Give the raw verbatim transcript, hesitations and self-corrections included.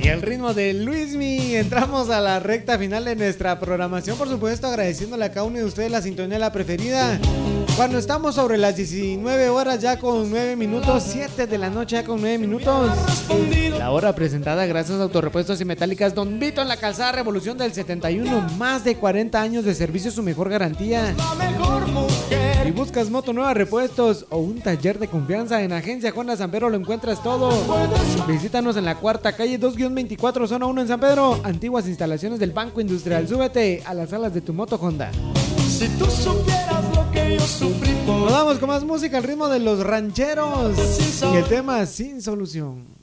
al ritmo de Luismi entramos a la recta final de nuestra programación, por supuesto agradeciéndole a cada uno de ustedes la sintonía la preferida. Cuando estamos sobre las diecinueve horas ya con nueve minutos, siete de la noche ya con nueve minutos. La hora presentada gracias a Autorepuestos y Metálicas Don Vito en la calzada Revolución del setenta y uno. Más de cuarenta años de servicio, su mejor garantía. Si buscas moto nueva, repuestos o un taller de confianza, en Agencia Honda San Pedro lo encuentras todo. Visítanos en la cuarta calle dos veinticuatro, zona uno en San Pedro. Antiguas instalaciones del Banco Industrial. Súbete a las alas de tu moto Honda. Si tú supieras lo que yo sufrí por... Nos vamos con más música al ritmo de Los Rancheros y el tema Sin Solución.